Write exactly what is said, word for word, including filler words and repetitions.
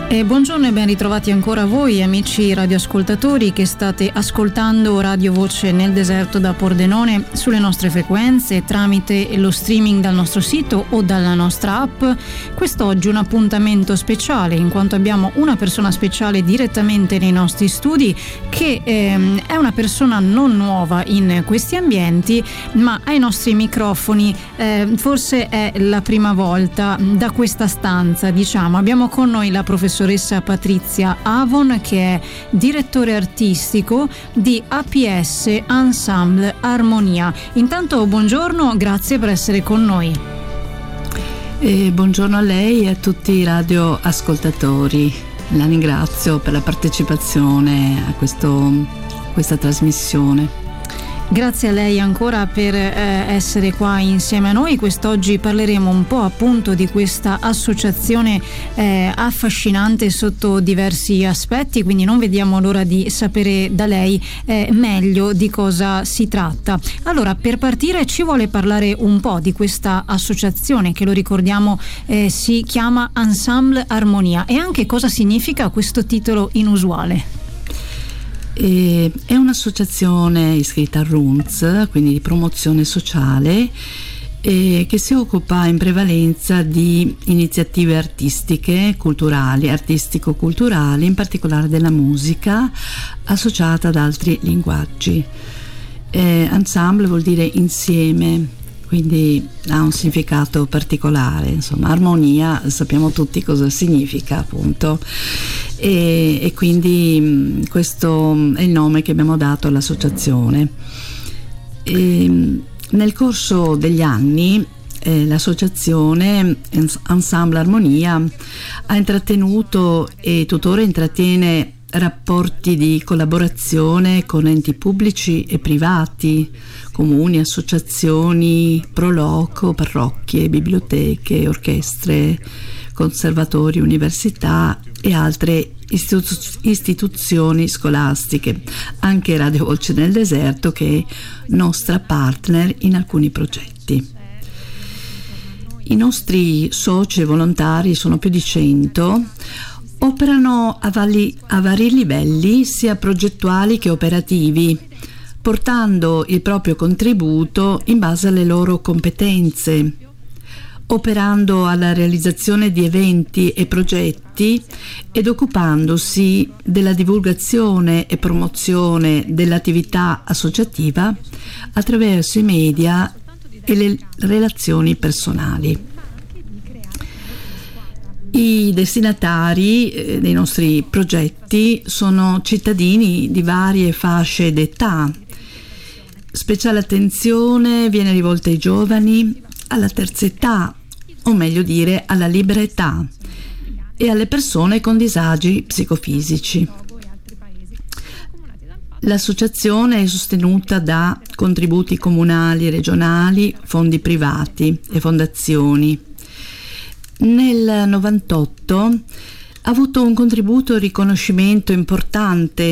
E buongiorno e ben ritrovati ancora voi amici radioascoltatori che state ascoltando Radio Voce nel deserto da Pordenone sulle nostre frequenze tramite lo streaming dal nostro sito o dalla nostra app. Quest'oggi un appuntamento speciale in quanto abbiamo una persona speciale direttamente nei nostri studi che ehm, è una persona non nuova in questi ambienti ma ai nostri microfoni eh, forse è la prima volta da questa stanza, diciamo. Abbiamo con noi la professoressa Patrizia Avon che è direttore artistico di A P S Ensemble Armonia. Intanto buongiorno, grazie per essere con noi. E buongiorno a lei e a tutti i radioascoltatori. La ringrazio per la partecipazione a questo, questa trasmissione. Grazie a lei ancora per eh, essere qua insieme a noi. Quest'oggi parleremo un po' appunto di questa associazione eh, affascinante sotto diversi aspetti, quindi non vediamo l'ora di sapere da lei eh, meglio di cosa si tratta. Allora, per partire ci vuole parlare un po' di questa associazione che, lo ricordiamo, eh, si chiama Ensemble Armonia, e anche cosa significa questo titolo inusuale. E è un'associazione iscritta al R U N Z, quindi di promozione sociale, e che si occupa in prevalenza di iniziative artistiche, culturali, artistico-culturali, in particolare della musica associata ad altri linguaggi. Eh, ensemble vuol dire insieme, quindi ha un significato particolare, insomma. Armonia sappiamo tutti cosa significa, appunto, e, e quindi mh, questo è il nome che abbiamo dato all'associazione. E, nel corso degli anni eh, l'associazione Ensemble Armonia ha intrattenuto e tuttora intrattiene rapporti di collaborazione con enti pubblici e privati, comuni, associazioni, pro loco, parrocchie, biblioteche, orchestre, conservatori, università e altre istitu- istituzioni scolastiche, anche Radio Voce nel Deserto, che è nostra partner in alcuni progetti. I nostri soci e volontari sono più di cento. Operano a, vari, a vari livelli, sia progettuali che operativi, portando il proprio contributo in base alle loro competenze, operando alla realizzazione di eventi e progetti ed occupandosi della divulgazione e promozione dell'attività associativa attraverso i media e le relazioni personali. I destinatari eh, dei nostri progetti sono cittadini di varie fasce d'età. Speciale attenzione viene rivolta ai giovani, alla terza età, o meglio dire alla libera età, e alle persone con disagi psicofisici. L'associazione è sostenuta da contributi comunali, regionali, fondi privati e fondazioni. Nel novantotto ha avuto un contributo e riconoscimento importante